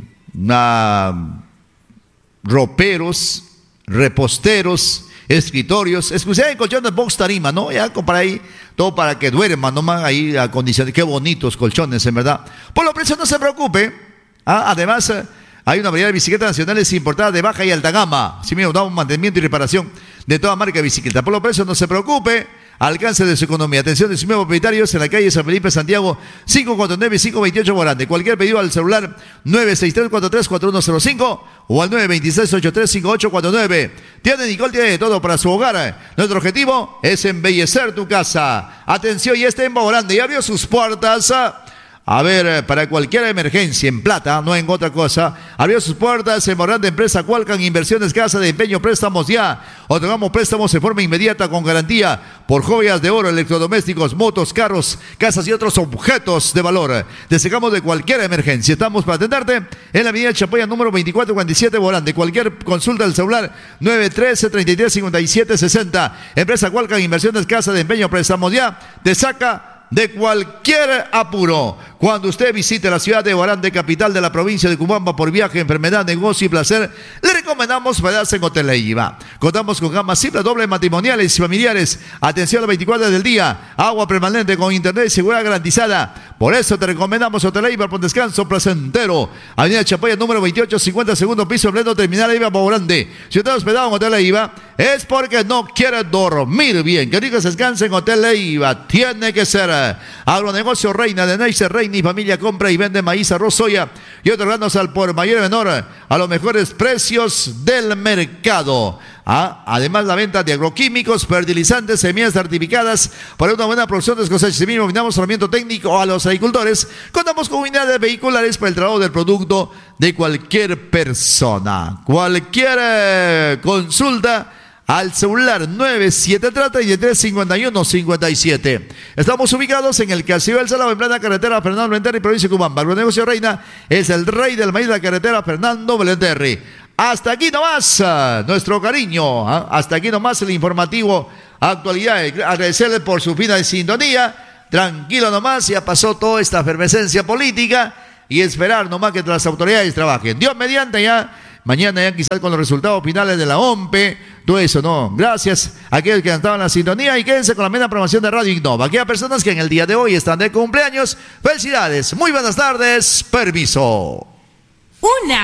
roperos, reposteros, escritorios, exclusiva de colchones box tarima, ¿no? Ya comprar ahí todo para que duerman, nomás ahí a condiciones. Qué bonitos colchones, en verdad. Por los precios no se preocupe. Además, hay una variedad de bicicletas nacionales importadas de baja y alta gama. Si me da un mantenimiento y reparación de toda marca de bicicleta. Por los precios no se preocupe. Alcance de su economía. Atención de sus nuevos propietarios en la calle San Felipe, Santiago, 549 y 528 Morante. Cualquier pedido al celular 963-434105 o al 926-835849. Tienda Nicole tiene de todo para su hogar. Nuestro objetivo es embellecer tu casa. Atención, y este en Morante ya abrió sus puertas. Para cualquier emergencia en plata, no en otra cosa, abrió sus puertas en Morante Empresa Cualcan Inversiones, casa de empeño, préstamos ya. Otorgamos préstamos de forma inmediata con garantía por joyas de oro, electrodomésticos, motos, carros, casas y otros objetos de valor. Te sacamos de cualquier emergencia. Estamos para atenderte en la avenida Chapoya, número 2447, Morante. Cualquier consulta al celular 913-335760. Empresa Cualcan Inversiones, casa de empeño, préstamos ya. Te saca de cualquier apuro. Cuando usted visite la ciudad de Morante, capital de la provincia de Cubamba, por viaje, enfermedad, negocio y placer, le recomendamos hospedarse en Hotel Leiva. Contamos con gamas simples, doble, matrimoniales y familiares. Atención a las 24 horas del día. Agua permanente con internet y seguridad garantizada. Por eso te recomendamos Hotel Leiva, por descanso placentero. Avenida Chapoya, número 2850, segundo piso, en pleno terminal Leiva, Morante. Si usted ha hospedado en Hotel Leiva, es porque no quiere dormir bien. Que rico se descanse en Hotel Leiva. Tiene que ser. Agronegocio Reina de Neisser Reina y familia compra y vende maíz, arroz, soya y otros granos al por mayor y menor a los mejores precios del mercado. Además, la venta de agroquímicos, fertilizantes, semillas certificadas para una buena producción de cosechas. Asimismo, brindamos asesoramiento técnico a los agricultores. Contamos con unidades vehiculares para el traslado del producto de cualquier persona. Cualquier consulta al celular 9730-3351-57. Estamos ubicados en el Casillo del Salado, en plena carretera Fernando Belenterri, provincia de Cubamba. El negocio reina es el rey del maíz de la carretera Fernando Belenterri. Hasta aquí nomás nuestro cariño. Hasta aquí nomás el informativo Actualidad. Agradecerle por su fina sintonía. Tranquilo nomás, ya pasó toda esta efervescencia política y esperar nomás que las autoridades trabajen. Dios mediante, ya mañana ya quizás con los resultados finales de la OMPE, todo eso, ¿no? Gracias a aquellos que estaban en la sintonía y quédense con la media programación de Radio Innova. Aquellas personas que en el día de hoy están de cumpleaños, felicidades, muy buenas tardes, permiso.